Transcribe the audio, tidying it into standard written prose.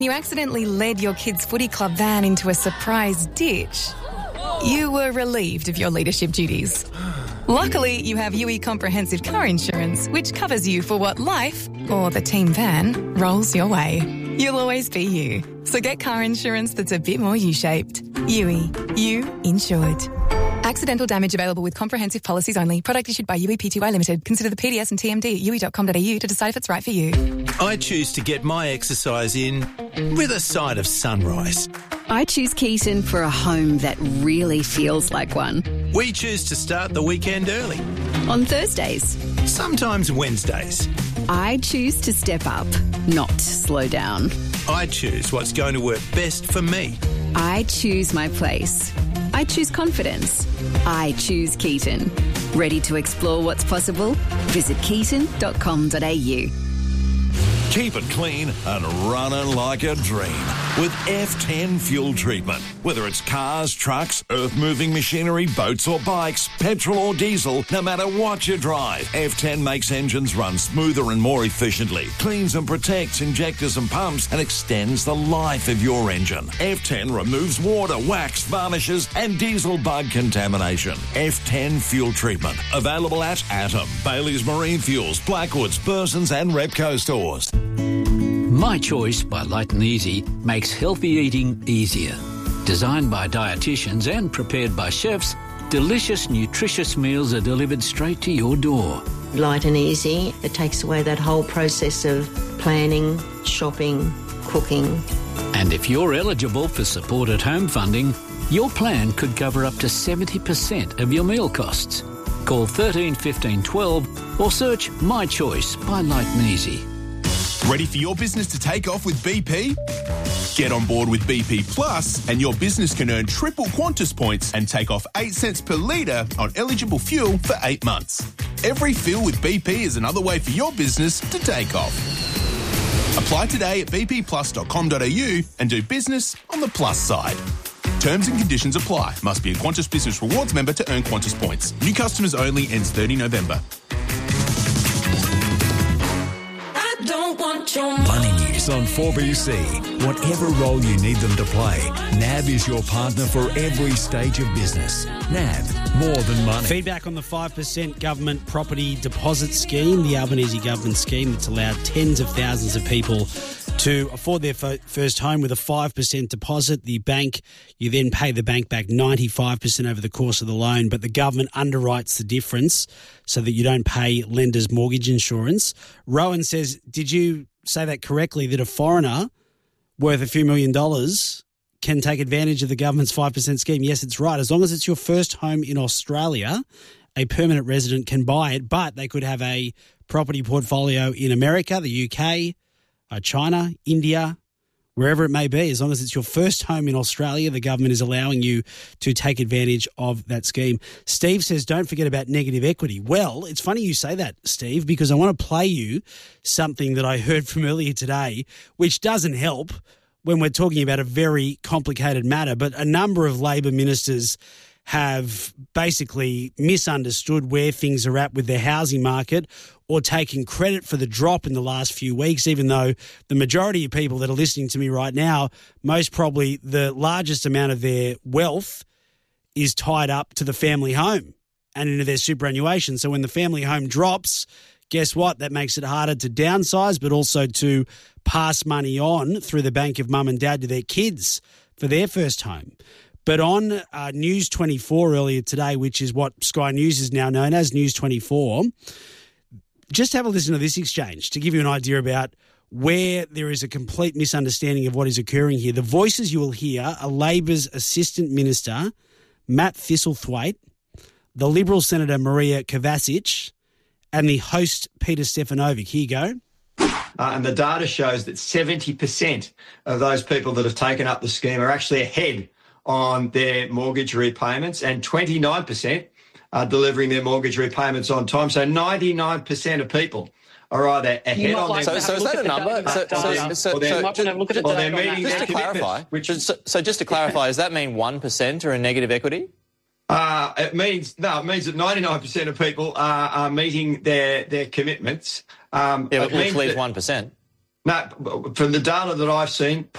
You accidentally led your kids' footy club van into a surprise ditch. You were relieved of your leadership duties. Luckily, you have UE Comprehensive Car Insurance, which covers you for what life, or the team van, rolls your way. You'll always be you. So get car insurance that's a bit more U-shaped. UE. You insured. Accidental damage available with comprehensive policies only. Product issued by UE Pty Limited. Consider the PDS and TMD at UE.com.au to decide if it's right for you. I choose to get my exercise in with a side of sunrise. I choose Keaton for a home that really feels like one. We choose to start the weekend early. On Thursdays. Sometimes Wednesdays. I choose to step up, not slow down. I choose what's going to work best for me. I choose my place. I choose confidence. I choose Keaton. Ready to explore what's possible? Visit keaton.com.au. Keep it clean and running like a dream with F10 fuel treatment. Whether it's cars, trucks, earth-moving machinery, boats or bikes, petrol or diesel, no matter what you drive, F10 makes engines run smoother and more efficiently, cleans and protects injectors and pumps, and extends the life of your engine. F10 removes water, wax, varnishes and diesel bug contamination. F10 fuel treatment. Available at Atom, Bailey's Marine Fuels, Blackwoods, Burson's and Repco stores. My Choice by Light and Easy makes healthy eating easier. Designed by dietitians and prepared by chefs, delicious, nutritious meals are delivered straight to your door. Light and easy. It takes away that whole process of planning, shopping, cooking. And if you're eligible for Support at Home funding, your plan could cover up to 70% of your meal costs. Call 13 15 12 or search My Choice by Light and Easy. Ready for your business to take off with BP? Get on board with BP Plus and your business can earn triple Qantas points and take off 8 cents per litre on eligible fuel for 8 months. Every fill with BP is another way for your business to take off. Apply today at bpplus.com.au and do business on the plus side. Terms and conditions apply. Must be a Qantas Business Rewards member to earn Qantas points. New customers only. Ends 30 November. Money News on 4BC. Whatever role you need them to play, NAB is your partner for every stage of business. NAB, more than money. Feedback on the 5% government property deposit scheme, the Albanese government scheme that's allowed tens of thousands of people to afford their first home with a 5% deposit. The bank, you then pay the bank back 95% over the course of the loan, but the government underwrites the difference so that you don't pay lenders' mortgage insurance. Rowan says, did you say that correctly, that a foreigner worth a few $1 million can take advantage of the government's 5% scheme? Yes, it's right. As long as it's your first home in Australia, a permanent resident can buy it, but they could have a property portfolio in America, the UK, China, India, wherever it may be. As long as it's your first home in Australia, the government is allowing you to take advantage of that scheme. Steve says, don't forget about negative equity. Well, it's funny you say that, Steve, because I want to play you something that I heard from earlier today, which doesn't help when we're talking about a very complicated matter. But a number of Labor ministers have basically misunderstood where things are at with their housing market or taken credit for the drop in the last few weeks, even though the majority of people that are listening to me right now, most probably the largest amount of their wealth is tied up to the family home and into their superannuation. So when the family home drops, guess what? That makes it harder to downsize, but also to pass money on through the bank of mum and dad to their kids for their first home. But on News 24 earlier today, which is what Sky News is now known as, News 24, just have a listen to this exchange to give you an idea about where there is a complete misunderstanding of what is occurring here. The voices you will hear are Labor's Assistant Minister, Matt Thistlethwaite, the Liberal Senator Maria Kovacic, and the host, Peter Stefanovic. Here you go. And the data shows that 70% of those people that have taken up the scheme are actually ahead on their mortgage repayments, and 29% are delivering their mortgage repayments on time. So 99% of people are either ahead on their... So is that a number? Or they're meeting their commitments. Just to clarify, does that mean 1% are in negative equity? It means that 99% of people are meeting their commitments. Which leaves 1%. No, from the data that I've seen,